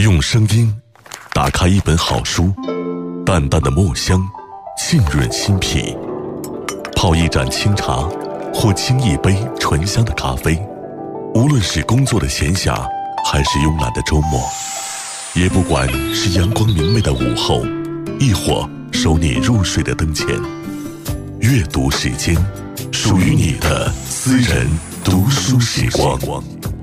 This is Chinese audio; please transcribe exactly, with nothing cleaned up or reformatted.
用声音打开一本好书，淡淡的墨香浸润心脾，泡一盏清茶或沏一杯醇香的咖啡。无论是工作的闲暇还是慵懒的周末，也不管是阳光明媚的午后，亦或守你入睡的灯前，阅读时间，属于你的私人读书时光。